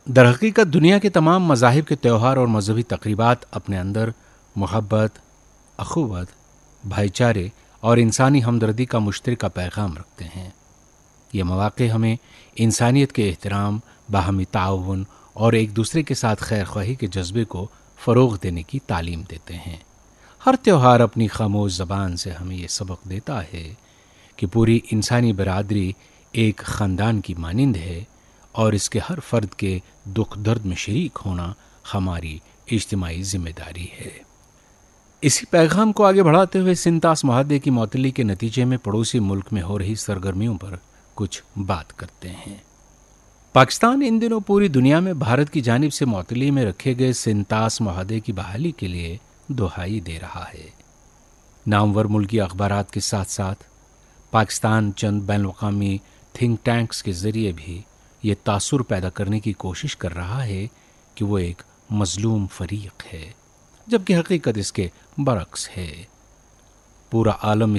दरहकीकत दुनिया के तमाम मज़ाहिब के त्यौहार और मजहबी तकरीबात अपने अंदर मोहब्बत, अखुवत, भाईचारे और इंसानी हमदर्दी का मुश्तरका पैगाम रखते हैं। ये मौक़े हमें इंसानियत के एहतराम, बाहमी ताउन और एक दूसरे के साथ खैर ख्वाही के जज्बे को फ़रोग़ देने की तालीम देते हैं। हर त्यौहार अपनी खामोश ज़बान से हमें ये सबक देता है कि पूरी इंसानी बरादरी एक ख़ानदान की मानिंद है और इसके हर फ़र्द के दुख दर्द में शरीक होना हमारी इज्तिमाई ज़िम्मेदारी है। इसी पैगाम को आगे बढ़ाते हुए सिंतास मुआहदे की मौतली के नतीजे में पड़ोसी मुल्क में हो रही सरगर्मियों पर कुछ बात करते हैं। पाकिस्तान इन दिनों पूरी दुनिया में भारत की जानिब से मौतली में रखे गए सिंतास मुआहदे की बहाली के लिए दुहाई दे रहा है। नामवर मुल्की अखबारात के साथ साथ पाकिस्तान चंद बैनुल-अक़वामी थिंक टैंक्स के ज़रिए भी ये तासुर पैदा करने की कोशिश कर रहा है कि वो एक मज़लूम फ़रीक है, जबकि हकीकत इसके बरक्स है। पूरा आलम